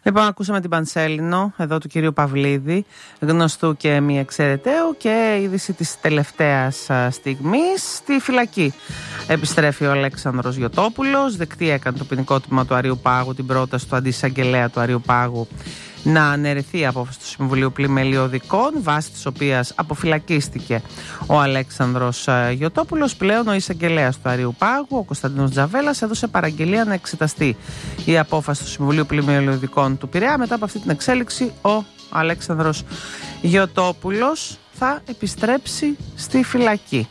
Λοιπόν, ακούσαμε την Πανσέλινο εδώ του κυρίου Παυλίδη, γνωστού και μη εξαιρεταίου, και είδηση της τελευταίας στιγμής στη φυλακή. Επιστρέφει ο Αλέξανδρος Γιωτόπουλος, δεκτή έκανε το ποινικό τμήμα του Αριού Πάγου την πρόταση του αντισαγγελέα του Αριού Πάγου να αναιρεθεί η απόφαση του Συμβουλίου Πλημελιωδικών, βάσει της οποίας αποφυλακίστηκε ο Αλέξανδρος Γιωτόπουλος. Πλέον ο εισαγγελέας του Αριού Πάγου, ο Κωνσταντίνος Τζαβέλας, έδωσε παραγγελία να εξεταστεί η απόφαση του Συμβουλίου Πλημελιωδικών του Πειραιά. Μετά από αυτή την εξέλιξη, ο Αλέξανδρος Γιωτόπουλος θα επιστρέψει στη φυλακή.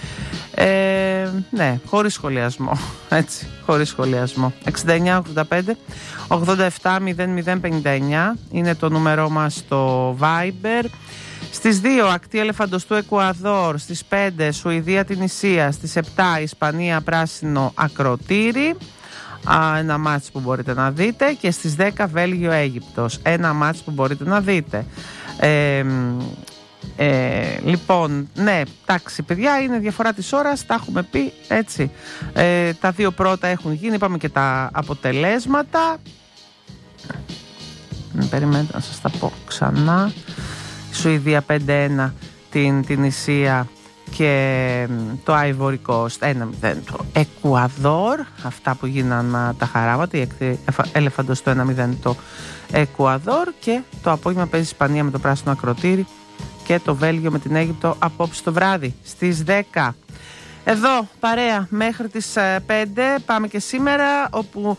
Ναι, χωρίς σχολιασμό. Έτσι, χωρίς σχολιασμό. 6985 87 0059 είναι το νούμερό μας στο Viber. Στις 2 ακτή ελεφαντοστού Εκουαδόρ, στις 5 Σουηδία Τινησία, στις 7 Ισπανία Πράσινο Ακροτήρι, ένα μάτς που μπορείτε να δείτε, και στις 10 Βέλγιο Αίγυπτος, ένα μάτς που μπορείτε να δείτε. Λοιπόν, ναι, εντάξει παιδιά, είναι διαφορά της ώρας, τα έχουμε πει, έτσι. Τα δύο πρώτα έχουν γίνει, είπαμε και τα αποτελέσματα. Περιμένετε να σας τα πω ξανά. Σουηδία 5-1 την Τινησία και το Ivory Coast 1-0 το Εκουαδόρ. Αυτά που γίναν τα χαράματα. Η Ελεφαντος το 1-0 το Εκουαδόρ. Και το απόγευμα παίζει η Ισπανία με το Πράσινο Ακροτήρι και το Βέλγιο με την Αίγυπτο απόψε το βράδυ στις 10. Εδώ παρέα μέχρι τις 5. Πάμε και σήμερα, όπου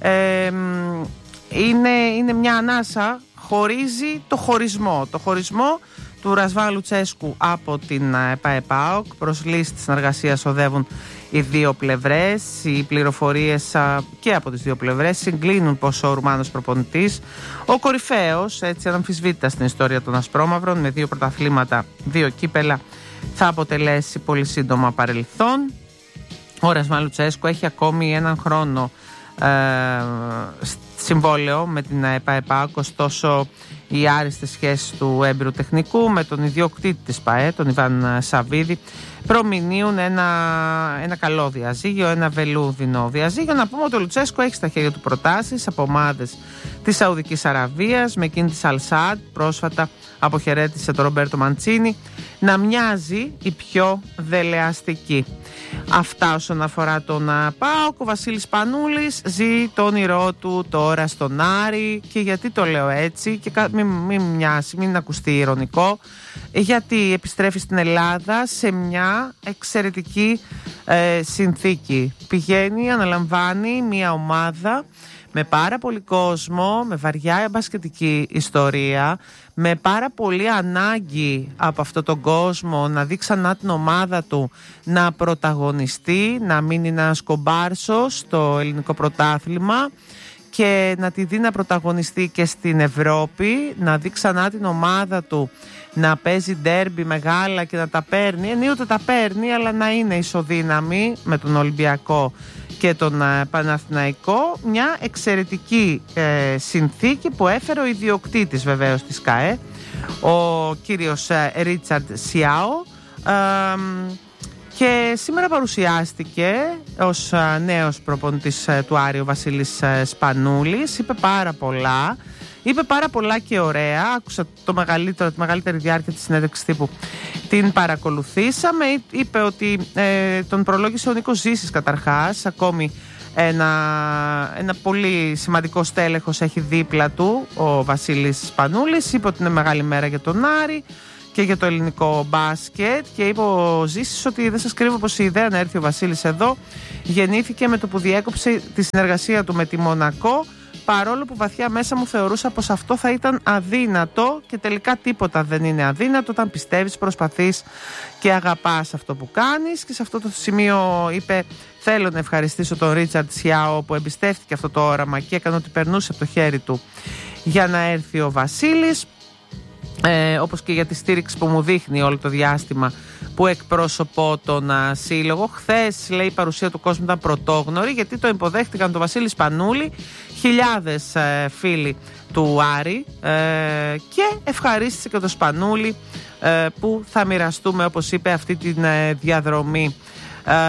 είναι μια ανάσα. Χωρίζει το χωρισμό. Το χωρισμό του Ρασβάν Λουτσέσκου από την ΠΑΕΠΑΟΚ. Προς λύση της συνεργασίας οδεύουν οι δύο πλευρές. Οι πληροφορίες και από τις δύο πλευρές συγκλίνουν πως ο Ρουμάνος προπονητής, ο κορυφαίος, έτσι αναμφισβήτητα στην ιστορία των Ασπρόμαυρων, με 2 πρωταθλήματα, 2 κύπελα, θα αποτελέσει πολύ σύντομα παρελθόν. Ο Ρασβάν Λουτσέσκου έχει ακόμη έναν χρόνο συμβόλαιο με την ΠΑΕΠΑΟΚ, ωστόσο οι άριστες σχέσεις του έμπειρου τεχνικού με τον ιδιοκτήτη της ΠΑΕ, τον Ιβάν Σαββίδη, προμηνύουν ένα καλό διαζύγιο, ένα βελούδινο διαζύγιο. Να πούμε ότι ο Λουτσέσκο έχει στα χέρια του προτάσεις από ομάδες της Σαουδικής Αραβίας, με εκείνη της Αλσάντ πρόσφατα αποχαιρέτησε τον Ρομπέρτο Μαντσίνι, να μοιάζει η πιο δελεαστική. Αυτά όσον αφορά τον ΠΑΟΚ. Ο Βασίλης Πανούλης ζει το όνειρό του τώρα στον Άρη. Και γιατί το λέω έτσι, και μην ακουστεί ειρωνικό, γιατί επιστρέφει στην Ελλάδα σε μια εξαιρετική συνθήκη. Πηγαίνει, αναλαμβάνει μια ομάδα με πάρα πολύ κόσμο, με βαριά μπασκετική ιστορία, με πάρα πολύ ανάγκη από αυτόν τον κόσμο να δει ξανά την ομάδα του να πρωταγωνιστεί, να μην είναι ένας κομπάρσος στο ελληνικό πρωτάθλημα και να τη δει να πρωταγωνιστεί και στην Ευρώπη, να δει ξανά την ομάδα του να παίζει ντέρμπι μεγάλα και να τα παίρνει, ενίοτε τα παίρνει, αλλά να είναι ισοδύναμη με τον Ολυμπιακό και τον Παναθηναϊκό. Μια εξαιρετική συνθήκη που έφερε ο ιδιοκτήτης βεβαίως της ΚΑΕ, ο κύριος Ρίτσαρντ Σιάο, και σήμερα παρουσιάστηκε ως νέος προπονητής του Άρη ο Βασίλης Σπανούλης. Είπε πάρα πολλά και ωραία. Άκουσα τη μεγαλύτερη διάρκεια της συνέντευξης τύπου, την παρακολουθήσαμε. Είπε ότι τον προλόγησε ο Νίκος Ζήσης καταρχάς. Ακόμη ένα πολύ σημαντικό στέλεχος έχει δίπλα του ο Βασίλης Σπανούλης. Είπε ότι είναι μεγάλη μέρα για τον Άρη και για το ελληνικό μπάσκετ, και είπε ο Ζήσης ότι δεν σας κρύβω πως η ιδέα να έρθει ο Βασίλης εδώ γεννήθηκε με το που διέκοψε τη συνεργασία του με τη Μονακό, παρόλο που βαθιά μέσα μου θεωρούσα πως αυτό θα ήταν αδύνατο, και τελικά τίποτα δεν είναι αδύνατο όταν πιστεύεις, προσπαθείς και αγαπάς αυτό που κάνεις. Και σε αυτό το σημείο είπε: θέλω να ευχαριστήσω τον Ρίτσαρντ Σιάο που εμπιστεύτηκε αυτό το όραμα και έκανε ότι περνούσε από το χέρι του για να έρθει ο Βασίλης, όπως και για τη στήριξη που μου δείχνει όλο το διάστημα που εκπροσωπώ τον σύλλογο. Χθες, λέει, η παρουσία του κόσμου ήταν πρωτόγνωρη, γιατί το υποδέχτηκαν τον Βασίλη Σπανούλη χιλιάδες φίλοι του Άρη, και ευχαρίστησε και τον Σπανούλη που θα μοιραστούμε, όπως είπε, αυτή τη διαδρομή.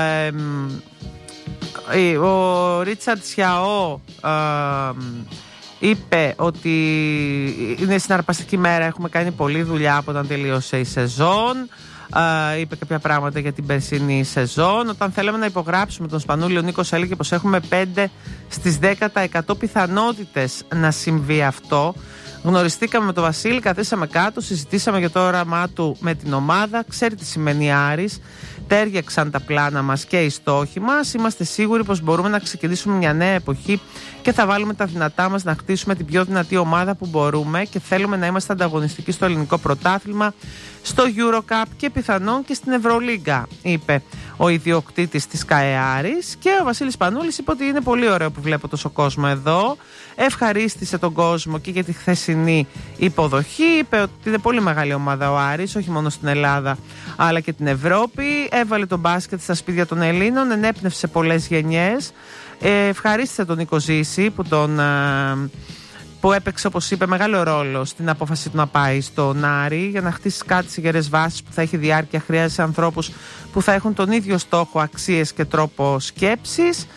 Ο Ρίτσαρντ Σιάο είπε ότι είναι συναρπαστική μέρα, έχουμε κάνει πολλή δουλειά από όταν τελείωσε η σεζόν. Είπε κάποια πράγματα για την περσινή σεζόν. Όταν θέλαμε να υπογράψουμε τον Σπανούλη, ο Νίκος έλεγε πως έχουμε 5 στις 10% πιθανότητες να συμβεί αυτό. Γνωριστήκαμε με τον Βασίλη, καθίσαμε κάτω, συζητήσαμε για το όραμά του με την ομάδα. Ξέρει τι σημαίνει Άρης. Τέριαξαν τα πλάνα μας και οι στόχοι μας. Είμαστε σίγουροι πως μπορούμε να ξεκινήσουμε μια νέα εποχή και θα βάλουμε τα δυνατά μας να χτίσουμε την πιο δυνατή ομάδα που μπορούμε και θέλουμε να είμαστε ανταγωνιστικοί στο ελληνικό πρωτάθλημα, στο EuroCup και πιθανόν και στην Ευρωλίγκα, είπε ο ιδιοκτήτης της ΚΑΕ Άρης. Και ο Βασίλης Πανούλης είπε ότι είναι πολύ ωραίο που βλέπω τόσο κόσμο εδώ. Ευχαρίστησε τον κόσμο και για τη χθεσινή υποδοχή. Είπε ότι είναι πολύ μεγάλη ομάδα ο Άρης, όχι μόνο στην Ελλάδα αλλά και την Ευρώπη. Έβαλε τον μπάσκετ στα σπίτια των Ελλήνων, ενέπνευσε πολλές γενιές. Ευχαρίστησε τον Νίκο Ζήση που έπαιξε, όπως είπε, μεγάλο ρόλο στην απόφαση του να πάει στον Άρη. Για να χτίσει κάτι σε γερές βάσεις που θα έχει διάρκεια, χρειάζεσαι ανθρώπους που θα έχουν τον ίδιο στόχο, αξίες και τρόπο σκέψης.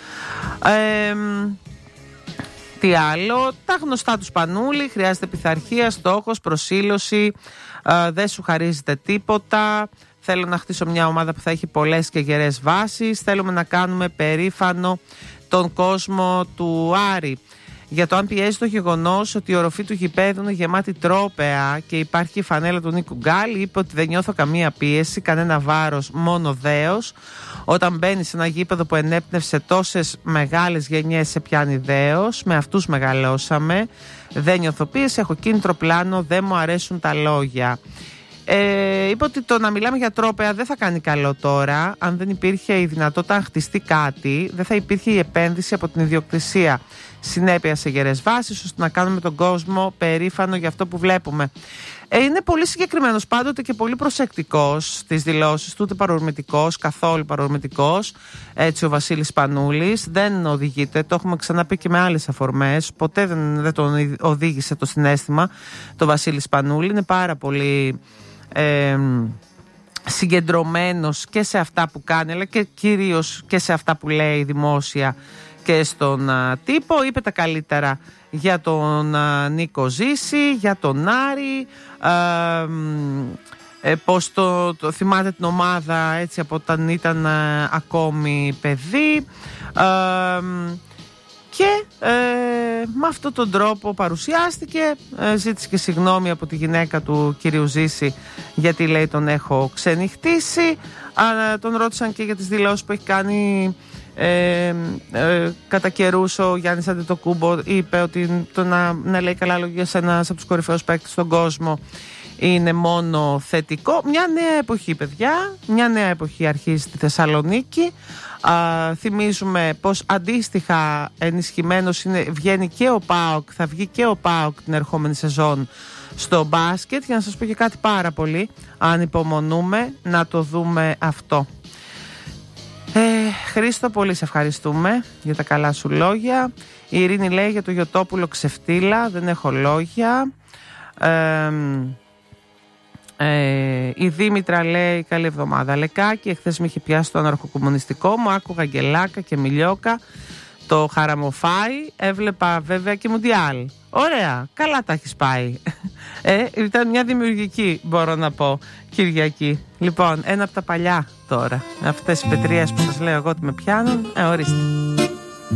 Τι άλλο, τα γνωστά του Σπανούλη, χρειάζεται πειθαρχία, στόχος, προσήλωση, δεν σου χαρίζεται τίποτα. Θέλω να χτίσω μια ομάδα που θα έχει πολλές και γερές βάσεις. Θέλουμε να κάνουμε περήφανο τον κόσμο του Άρη. Για το αν πιέζει το γεγονός ότι η οροφή του γηπέδου είναι γεμάτη τρόπαια και υπάρχει η φανέλα του Νίκου Γκάλη, είπε ότι δεν νιώθω καμία πίεση, κανένα βάρος, μόνο δέος. Όταν μπαίνει σε ένα γήπεδο που ενέπνευσε τόσες μεγάλες γενιές, σε πιάνει δέος. Με αυτούς μεγαλώσαμε. Δεν νιώθω πίεση, έχω κίνητρο πλάνο, δεν μου αρέσουν τα λόγια. Είπε ότι το να μιλάμε για τρόπαια δεν θα κάνει καλό τώρα. Αν δεν υπήρχε η δυνατότητα να χτιστεί κάτι, δεν θα υπήρχε η επένδυση από την ιδιοκτησία. Συνέπεια σε γερές βάσεις, ώστε να κάνουμε τον κόσμο περήφανο για αυτό που βλέπουμε. Είναι πολύ συγκεκριμένος πάντοτε και πολύ προσεκτικός στις δηλώσεις του, ούτε παρορμητικός, καθόλου παρορμητικός. Έτσι ο Βασίλης Πανούλης δεν οδηγείται, το έχουμε ξαναπεί και με άλλες αφορμές. Ποτέ δεν τον οδήγησε το συναίσθημα το Βασίλης Πανούλη. Είναι πάρα πολύ συγκεντρωμένος και σε αυτά που κάνει, αλλά και κυρίως και σε αυτά που λέει δημόσια και στον τύπο. Είπε τα καλύτερα για τον Νίκο Ζήση, για τον Άρη, πως το θυμάται την ομάδα έτσι από όταν ήταν ακόμη παιδί, και με αυτόν τον τρόπο παρουσιάστηκε. Ζήτησε και συγγνώμη από τη γυναίκα του κυρίου Ζήση, γιατί λέει τον έχω ξενυχτήσει. Τον ρώτησαν και για τις δηλώσεις που έχει κάνει κατά καιρούς ο Γιάννης Αντετοκούμπο. Είπε ότι το να λέει καλά λόγια σε ένας από τους κορυφαίους παίκτες στον κόσμο είναι μόνο θετικό. Μια νέα εποχή, παιδιά, μια νέα εποχή αρχίζει στη Θεσσαλονίκη. Θυμίζουμε πως αντίστοιχα ενισχυμένος βγαίνει και ο ΠΑΟΚ, θα βγει και ο ΠΑΟΚ την ερχόμενη σεζόν στο μπάσκετ. Για να σας πω και κάτι πάρα πολύ, αν υπομονούμε να το δούμε αυτό. Χρήστο, πολύ σε ευχαριστούμε για τα καλά σου λόγια. Η Ειρήνη λέει για το Γιωτόπουλο ξεφτύλα, δεν έχω λόγια. Η Δήμητρα λέει καλή εβδομάδα Λεκάκη, εχθές με είχε πιάσει το αναρχοκομμουνιστικό μου, άκουγα Αγγελάκα και Μιλιόκα, το χαραμοφάι, έβλεπα βέβαια και Μουντιάλ. Ωραία, καλά τα έχεις πάει. Ήταν μια δημιουργική, μπορώ να πω, Κυριακή. Λοιπόν, ένα από τα παλιά τώρα, αυτές οι πετρίες που σας λέω εγώ ότι με πιάνουν, ορίστε.